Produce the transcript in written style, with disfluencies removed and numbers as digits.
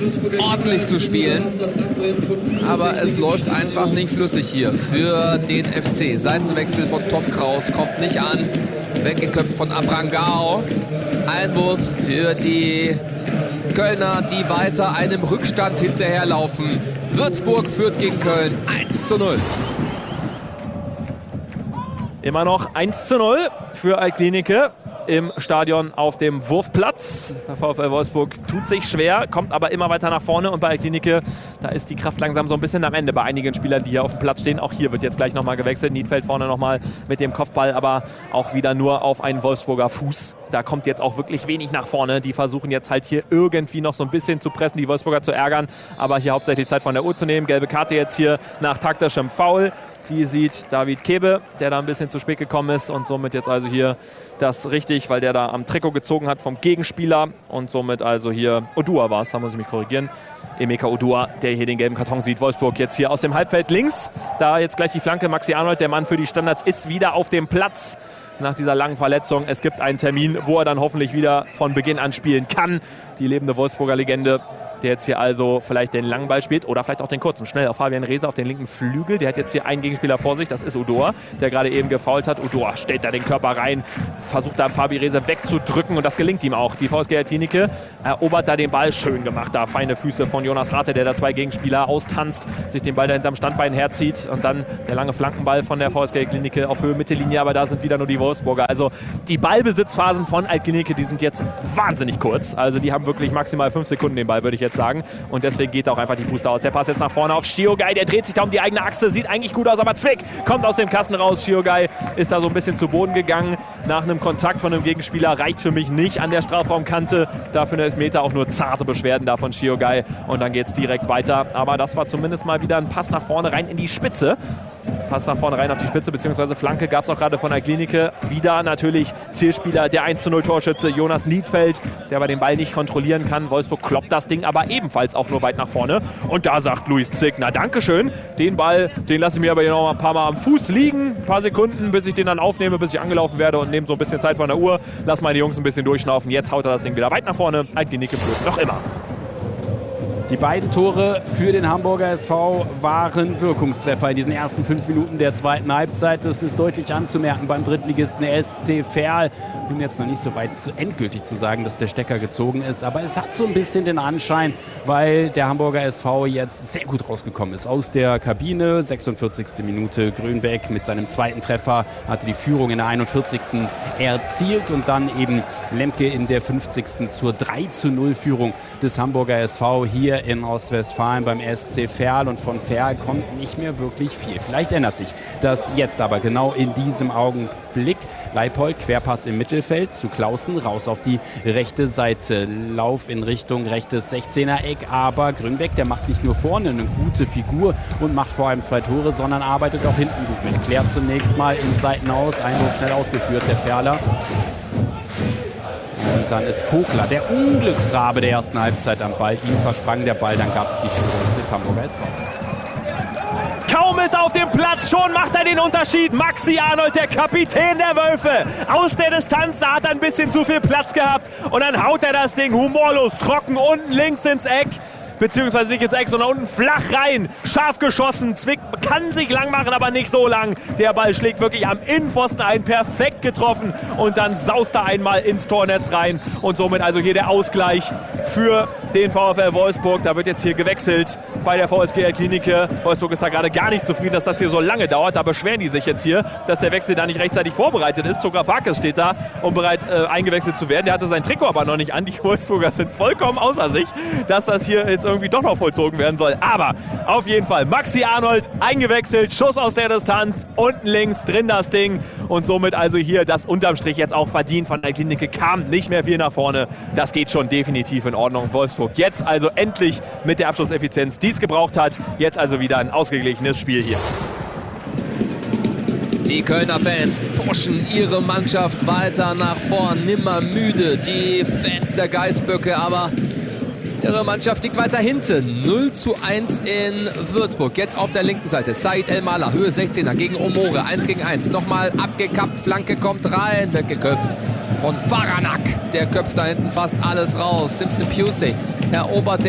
ordentlich zu spielen. Aber es läuft einfach nicht flüssig hier für den FC. Seitenwechsel von Tom Kraus kommt nicht an. Weggeköpft von Abrangao. Einwurf für die Kölner, die weiter einem Rückstand hinterherlaufen. Würzburg führt gegen Köln 1:0. Immer noch 1:0 für Altklinike im Stadion auf dem Wurfplatz. Der VfL Wolfsburg tut sich schwer, kommt aber immer weiter nach vorne. Und bei Altklinike, da ist die Kraft langsam so ein bisschen am Ende bei einigen Spielern, die hier auf dem Platz stehen. Auch hier wird jetzt gleich nochmal gewechselt. Niedfeld vorne nochmal mit dem Kopfball, aber auch wieder nur auf einen Wolfsburger Fuß. Da kommt jetzt auch wirklich wenig nach vorne. Die versuchen jetzt halt hier irgendwie noch so ein bisschen zu pressen, die Wolfsburger zu ärgern. Aber hier hauptsächlich Zeit von der Uhr zu nehmen. Gelbe Karte jetzt hier nach taktischem Foul. Die sieht David Kebe, der da ein bisschen zu spät gekommen ist und somit jetzt also hier das richtig, weil der da am Trikot gezogen hat vom Gegenspieler und somit also hier Odua war es, da muss ich mich korrigieren. Emeka Odua, der hier den gelben Karton sieht. Wolfsburg jetzt hier aus dem Halbfeld links. Da jetzt gleich die Flanke. Maxi Arnold, der Mann für die Standards, ist wieder auf dem Platz nach dieser langen Verletzung. Es gibt einen Termin, wo er dann hoffentlich wieder von Beginn an spielen kann. Die lebende Wolfsburger Legende, der jetzt hier also vielleicht den langen Ball spielt oder vielleicht auch den kurzen. Schnell auf Fabian Reese auf den linken Flügel. Der hat jetzt hier einen Gegenspieler vor sich, das ist Odor, der gerade eben gefoult hat. Odor stellt da den Körper rein, versucht da Fabi Reese wegzudrücken und das gelingt ihm auch. Die VSG Altklinike erobert da den Ball, schön gemacht da. Feine Füße von Jonas Harte, der da zwei Gegenspieler austanzt, sich den Ball da hinterm Standbein herzieht und dann der lange Flankenball von der VSG Altklinike auf Höhe Mittellinie, aber da sind wieder nur die Wolfsburger. Also die Ballbesitzphasen von Altklinike, die sind jetzt wahnsinnig kurz. Also die haben wirklich maximal 5 Sekunden den Ball, würde ich jetzt sagen. Und deswegen geht auch einfach die Puste aus. Der Pass jetzt nach vorne auf Shiogai. Der dreht sich da um die eigene Achse. Sieht eigentlich gut aus, aber Zwick kommt aus dem Kasten raus. Shiogai ist da so ein bisschen zu Boden gegangen. Nach einem Kontakt von einem Gegenspieler reicht für mich nicht an der Strafraumkante. Dafür eine Elfmeter, auch nur zarte Beschwerden da von Shiogai. Und dann geht es direkt weiter. Aber das war zumindest mal wieder ein Pass nach vorne rein in die Spitze. Pass nach vorne rein auf die Spitze, beziehungsweise Flanke gab es auch gerade von Altklinike. Wieder natürlich Zielspieler, der 1:0 Torschütze Jonas Niedfeld, der bei dem Ball nicht kontrollieren kann. Wolfsburg kloppt das Ding aber ebenfalls auch nur weit nach vorne. Und da sagt Luis Zick, na dankeschön, den Ball, den lasse ich mir aber hier noch ein paar Mal am Fuß liegen. Ein paar Sekunden, bis ich den dann aufnehme, bis ich angelaufen werde und nehme so ein bisschen Zeit von der Uhr. Lass meine Jungs ein bisschen durchschnaufen. Jetzt haut er das Ding wieder weit nach vorne. Altklinike führt noch immer. Die beiden Tore für den Hamburger SV waren Wirkungstreffer in diesen ersten 5 Minuten der zweiten Halbzeit. Das ist deutlich anzumerken beim Drittligisten SC Verl. Ich bin jetzt noch nicht so weit endgültig zu sagen, dass der Stecker gezogen ist. Aber es hat so ein bisschen den Anschein, weil der Hamburger SV jetzt sehr gut rausgekommen ist aus der Kabine. 46. Minute Grünweg mit seinem zweiten Treffer hatte die Führung in der 41. erzielt. Und dann eben Lemke in der 50. zur 3:0 Führung des Hamburger SV hier in Ostwestfalen beim SC Verl. Und von Verl kommt nicht mehr wirklich viel. Vielleicht ändert sich das jetzt aber genau in diesem Augenblick. Leipold, Querpass im Mittelfeld zu Clausen, raus auf die rechte Seite. Lauf in Richtung rechtes 16er-Eck, aber Grünbeck, der macht nicht nur vorne eine gute Figur und macht vor allem 2 Tore, sondern arbeitet auch hinten gut mit. Klärt zunächst mal in Seiten aus, Einwurf schnell ausgeführt, der Verler. Und dann ist Vogler, der Unglücksrabe der ersten Halbzeit am Ball. Ihm versprang der Ball, dann gab es die Führung des Hamburger SV. Kaum ist auf dem Platz, schon macht er den Unterschied. Maxi Arnold, der Kapitän der Wölfe. Aus der Distanz, da hat er ein bisschen zu viel Platz gehabt. Und dann haut er das Ding humorlos, trocken, unten links ins Eck. Beziehungsweise nicht ins Eck, sondern unten flach rein. Scharf geschossen. Zwick kann sich lang machen, aber nicht so lang. Der Ball schlägt wirklich am Innenpfosten ein. Perfekt getroffen. Und dann saust er einmal ins Tornetz rein. Und somit also hier der Ausgleich für den VfL Wolfsburg. Da wird jetzt hier gewechselt bei der VSG Altklinike. Wolfsburg ist da gerade gar nicht zufrieden, dass das hier so lange dauert. Da beschweren die sich jetzt hier, dass der Wechsel da nicht rechtzeitig vorbereitet ist. Sokrafakis steht da, um bereit eingewechselt zu werden. Der hatte sein Trikot aber noch nicht an. Die Wolfsburger sind vollkommen außer sich, dass das hier jetzt irgendwie doch noch vollzogen werden soll. Aber auf jeden Fall Maxi Arnold eingewechselt, Schuss aus der Distanz, unten links drin das Ding und somit also hier das unterm Strich jetzt auch verdient von Altklinike, kam nicht mehr viel nach vorne. Das geht schon definitiv in Ordnung. Wolfsburg jetzt also endlich mit der Abschlusseffizienz, die es gebraucht hat. Jetzt also wieder ein ausgeglichenes Spiel hier. Die Kölner Fans pushen ihre Mannschaft weiter nach vorn, nimmer müde. Die Fans der Geißböcke, aber ihre Mannschaft liegt weiter hinten. 0:1 in Würzburg. Jetzt auf der linken Seite. Said El-Mala, Höhe 16er gegen Omore. 1 gegen 1. Nochmal abgekappt. Flanke kommt rein. Weggeköpft von Faranak. Der köpft da hinten fast alles raus. Simpson Pusey erobert den